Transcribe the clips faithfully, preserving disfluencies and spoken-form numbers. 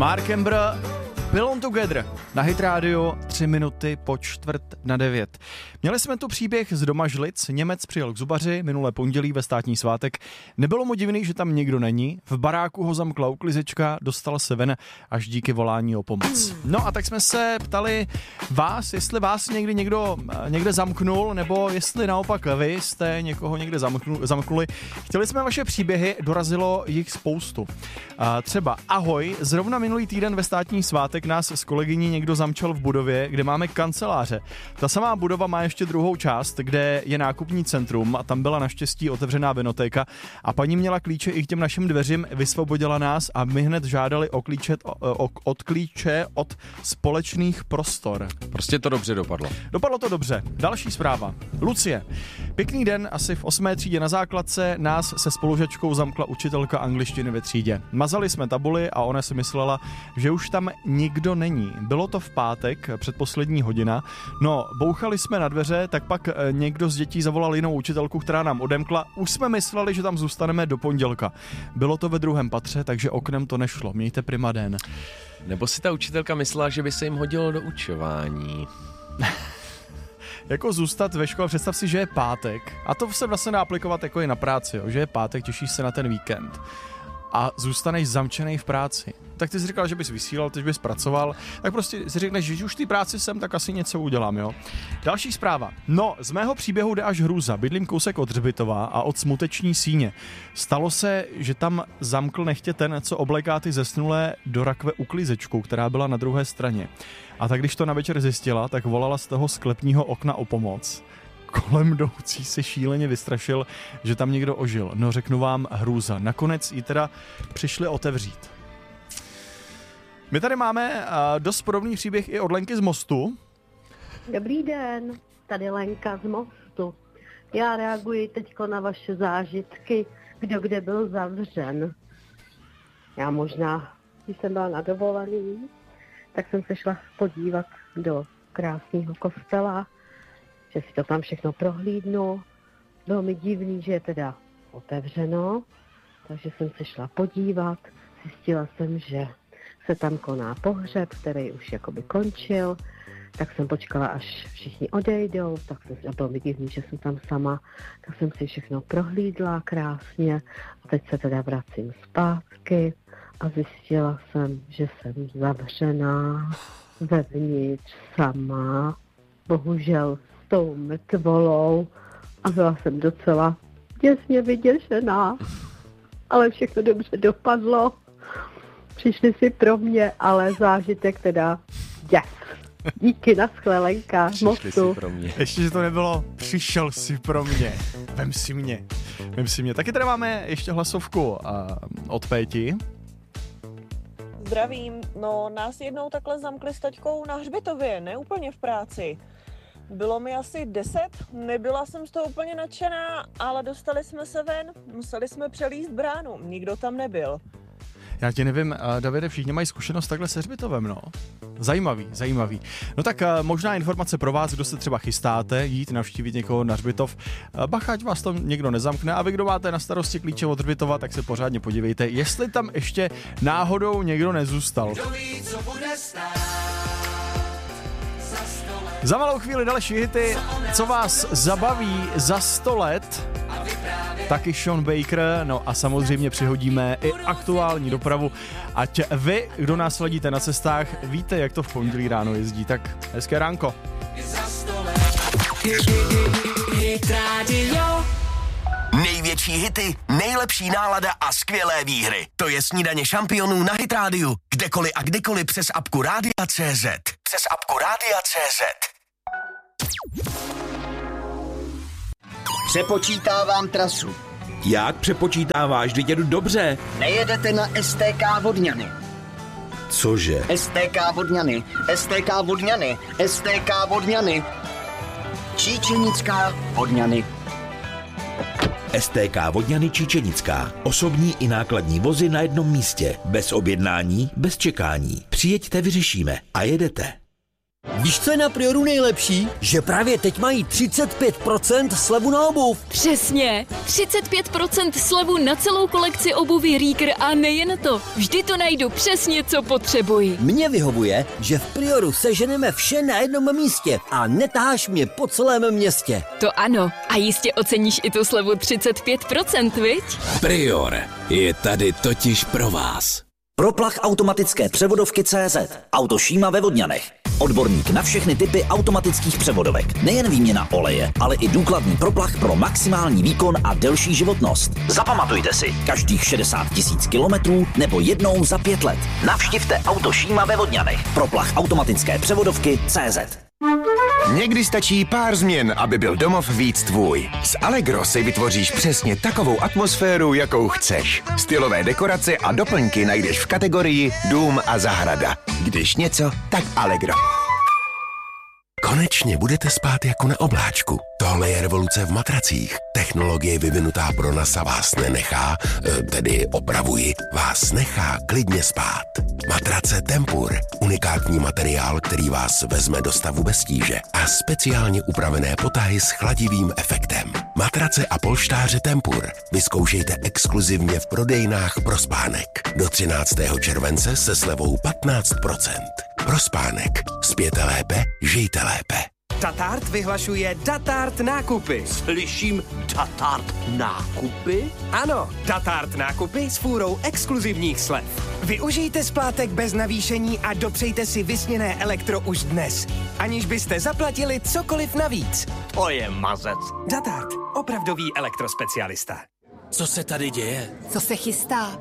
Mark Ember, Belong Together na Hit Radio, tři minuty po čtvrt na devět. Měli jsme tu příběh z Domažlic. Němec přijel k zubaři minulé pondělí ve státní svátek. Nebylo mu divný, že tam nikdo není. V baráku ho zamkla uklizečka, dostal se ven až díky volání o pomoc. No a tak jsme se ptali vás, jestli vás někdy někdo někde zamknul, nebo jestli naopak vy jste někoho někde zamknuli. Chtěli jsme vaše příběhy, dorazilo jich spoustu. A třeba ahoj, zrovna minulý týden ve státní svátek nás s kolegyní někdo zamčel v budově, kde máme kanceláře. Ta samá budova má ještě druhou část, kde je nákupní centrum a tam byla naštěstí otevřená vinotéka a paní měla klíče i k těm našim dveřím, vysvobodila nás a my hned žádali o klíče, o, od klíče od společných prostor. Prostě to dobře dopadlo. Dopadlo to dobře. Další zpráva. Lucie. Pěkný den, asi v osmé třídě na základce nás se spolužačkou zamkla učitelka angličtiny ve třídě. Mazali jsme tabuli a ona si myslela, že už tam nikdo není. Bylo to v pátek, předposlední hodina. No, bouchali jsme na dveře, tak pak někdo z dětí zavolal jinou učitelku, která nám odemkla. Už jsme mysleli, že tam zůstaneme do pondělka. Bylo to ve druhém patře, takže oknem to nešlo. Mějte prima den. Nebo si ta učitelka myslela, že by se jim hodilo do učování. Jako zůstat ve škole, představ si, že je pátek. A to se vlastně dá aplikovat jako i na práci, jo? Že je pátek, těšíš se na ten víkend. A zůstaneš zamčenej v práci. Tak ty jsi říkal, že bys vysílal, ty bys pracoval, tak prostě si řekneš, že už ty práci jsem, tak asi něco udělám, jo. Další zpráva. No, z mého příběhu jde až hrůza. Bydlím kousek od Hřbitova a od Smuteční síně. Stalo se, že tam zamkl nechtě ten, co obléká ty zesnulé do rakve uklízečkou, která byla na druhé straně. A tak když to na večer zjistila, tak volala z toho sklepního okna o pomoc. Kolem jdoucí se šíleně vystrašil, že tam někdo ožil. No řeknu vám, hrůza. Nakonec ji teda přišli otevřít. My tady máme uh, dost podobný příběh i od Lenky z Mostu. Dobrý den, tady Lenka z Mostu. Já reaguji teďko na vaše zážitky, kdo kde byl zavřen. Já možná, když jsem byla na dovolený, tak jsem se šla podívat do krásného kostela, že si to tam všechno prohlídnu. Bylo mi divný, že je teda otevřeno, takže jsem se šla podívat. Zjistila jsem, že se tam koná pohřeb, který už jakoby končil, tak jsem počkala, až všichni odejdou, tak jsem, a bylo mi divný, že jsem tam sama, tak jsem si všechno prohlídla krásně a teď se teda vracím zpátky a zjistila jsem, že jsem zavřená vevnitř sama, bohužel s tou mrtvolou a byla jsem docela děsně vyděšená, ale všechno dobře dopadlo. Přišli si pro mě, ale zážitek teda yes. Díky, naschle, Lenka. Přišli si pro mě. Ještě, že to nebylo, přišel si pro mě. Vem si mě. Vem si mě. Taky tady máme ještě hlasovku uh, od Péti. Zdravím. No, nás jednou takhle zamkli s taťkou na hřbitově, ne úplně v práci. Bylo mi asi deset, nebyla jsem z toho úplně nadšená, ale dostali jsme se ven, museli jsme přelízt bránu, nikdo tam nebyl. Já ti nevím, Davide, všichni mají zkušenost takhle se hřbitovem, no. Zajímavý, zajímavý. No tak možná informace pro vás, kdo se třeba chystáte jít navštívit někoho na hřbitov. Bacha, ať vás tam někdo nezamkne a vy, kdo máte na starosti klíče od hřbitova, tak se pořádně podívejte, jestli tam ještě náhodou někdo nezůstal. Za malou chvíli další hity, co vás zabaví za sto let, taky Sean Baker, no a samozřejmě přihodíme i aktuální dopravu, ať vy, kdo nás sledíte na cestách, víte, jak to v pondělí ráno jezdí, tak hezké ránko. Největší hity, nejlepší nálada a skvělé výhry. To je Snídaně šampionů na Hit Radio. Kdekoliv a kdykoliv přes apku Rádia tečka cé zet. Přes apku Rádia tečka cé zet. Přepočítávám trasu. Jak přepočítáváš? Vždyť jedu dobře. Nejedete na S T K Vodňany. Cože? S T K Vodňany, S T K Vodňany, S T K Vodňany. Číčenická Vodňany. S T K Vodňany Číčenická. Osobní i nákladní vozy na jednom místě. Bez objednání, bez čekání. Přijeďte, vyřešíme a jedete. Víš, co je na Prioru nejlepší? Že právě teď mají třicet pět procent slevu na obuv. Přesně, třicet pět procent slevu na celou kolekci obuvi Rieger a nejen to. Vždy to najdu přesně, co potřebuji. Mně vyhovuje, že v Prioru seženeme vše na jednom místě a netáháš mě po celém městě. To ano, a jistě oceníš i tu slevu třicet pět procent, viď? Prior je tady totiž pro vás. Proplach automatické převodovky C Z. Auto Šíma ve Vodňanech. Odborník na všechny typy automatických převodovek. Nejen výměna oleje, ale i důkladný proplach pro maximální výkon a delší životnost. Zapamatujte si, každých šedesát tisíc kilometrů nebo jednou za pět let. Navštivte Auto Šíma ve Vodňanech. Proplach automatické převodovky C Z. Někdy stačí pár změn, aby byl domov víc tvůj. S Allegro si vytvoříš přesně takovou atmosféru, jakou chceš. Stylové dekorace a doplňky najdeš v kategorii Dům a zahrada. Když něco, tak Allegro. Konečně budete spát jako na obláčku. Tohle je revoluce v matracích. Technologie vyvinutá pro NASA vás nenechá, tedy opravuji, vás nechá klidně spát. Matrace Tempur. Unikátní materiál, který vás vezme do stavu bez tíže. A speciálně upravené potahy s chladivým efektem. Matrace a polštáře Tempur. Vyzkoušejte exkluzivně v prodejnách pro spánek. Do třináctého července se slevou patnáct procent. Pro spánek. Spěte lépe, žijte lépe. Tatart vyhlašuje Datart nákupy. Slyším Datart nákupy? Ano, Datart nákupy s fůrou exkluzivních slev. Využijte splátek bez navýšení a dopřejte si vysněné elektro už dnes, aniž byste zaplatili cokoliv navíc. To je mazec. Datart, opravdový elektrospecialista. Co se tady děje? Co se chystá?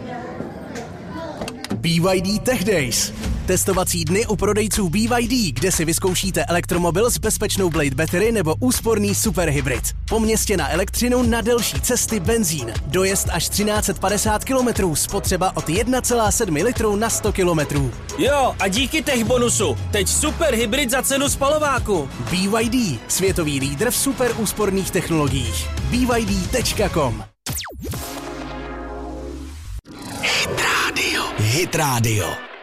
B Y D Tech Days. Testovací dny u prodejců B Y D, kde si vyzkoušíte elektromobil s bezpečnou Blade Battery nebo úsporný superhybrid. Po městě na elektřinu, na delší cesty benzín. Dojezd až třináct set padesát kilometrů, spotřeba od jedna celá sedm litru na sto kilometrů. Jo, a díky tech bonusu, teď superhybrid za cenu spalováku. B Y D, světový lídr v super úsporných technologiích. B Y D tečka com. Hit Radio. Hit Radio.